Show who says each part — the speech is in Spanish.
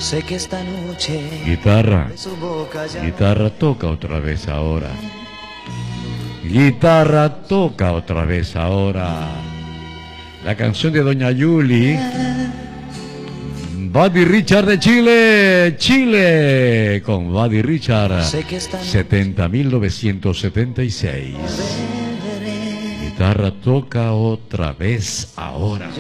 Speaker 1: Sé que esta noche
Speaker 2: Guitarra,
Speaker 1: de su boca ya
Speaker 2: guitarra, toca otra vez ahora. Guitarra, toca otra vez ahora. La canción de Doña Yuli. Buddy Richard de Chile, Chile, con Buddy Richard,
Speaker 1: sé que esta
Speaker 2: 70.976.
Speaker 1: noche
Speaker 2: Guitarra, toca otra vez ahora.